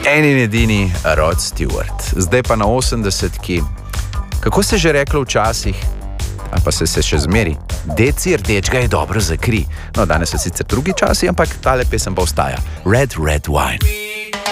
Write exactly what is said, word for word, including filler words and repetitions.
En in edini Rod Stewart. Zdaj pa na osemdesetki. Kako se že reklo včasih? A pa se se še zmeri. Deci rdečega je dobro za kri. No, danes so sicer drugi časi, ampak tale pesem pa ostaja. Red, red wine.